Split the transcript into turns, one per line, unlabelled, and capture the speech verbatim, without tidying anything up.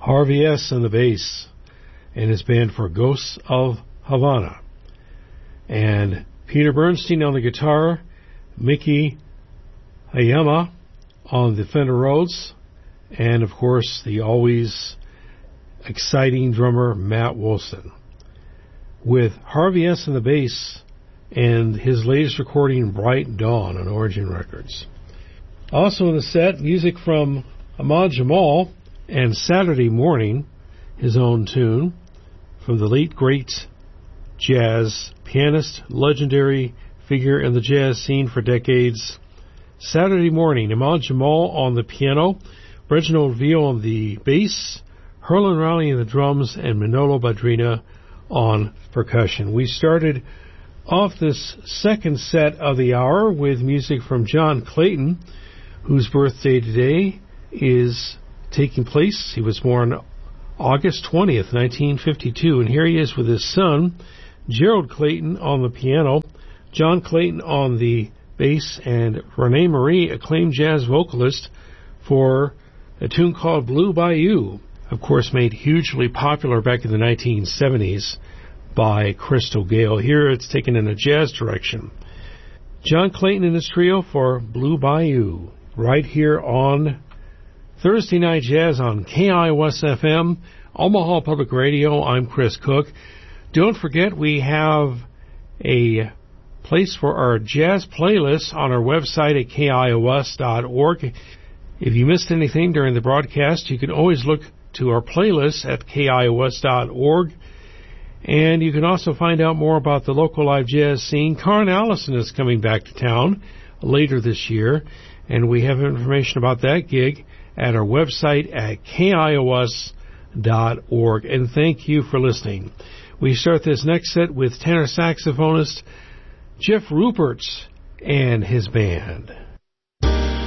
Harvey S. on the bass and his band for Ghosts of Havana. And Peter Bernstein on the guitar, Mickey Hayama on the Fender Rhodes, and of course the always exciting drummer Matt Wilson. With Harvey S. on the bass and his latest recording, Bright Dawn, on Origin Records. Also in the set, music from Ahmad Jamal and Saturday Morning, his own tune, from the late great jazz pianist, legendary figure in the jazz scene for decades. Saturday Morning, Ahmad Jamal on the piano, Reginald Veal on the bass, Herlin Riley on the drums, and Manolo Badrina on percussion. We started off this second set of the hour with music from John Clayton, whose birthday today is taking place. He was born August twentieth, nineteen fifty-two, and here he is with his son, Gerald Clayton, on the piano, John Clayton on the bass, and Renee Marie, acclaimed jazz vocalist, for a tune called Blue Bayou, of course made hugely popular back in the nineteen seventies by Crystal Gale. Here it's taken in a jazz direction. John Clayton and his trio for Blue Bayou, right here on Thursday Night Jazz on K I O S F M, Omaha Public Radio. I'm Chris Cook. Don't forget we have a place for our jazz playlists on our website at K I O S dot org. If you missed anything during the broadcast, you can always look to our playlists at K I O S dot org. And you can also find out more about the local live jazz scene. Karen Allison is coming back to town later this year, and we have information about that gig at our website at K I O S dot org. And thank you for listening. We start this next set with tenor saxophonist Jeff Ruperts and his band.